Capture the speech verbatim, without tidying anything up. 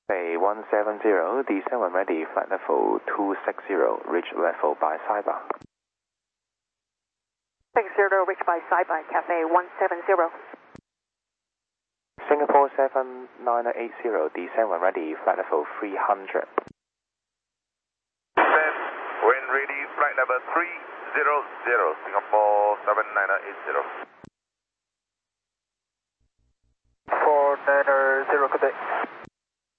Bay one seven zero, descend when ready, flight level two six zero, reach level by Saibai. six zero, reach by Saibai, Cafe one seven zero. Singapore seven nine eight zero, descend when ready, flight level three hundred. Descend when ready, flight level three zero zero, Singapore seven nine eight zero. four nine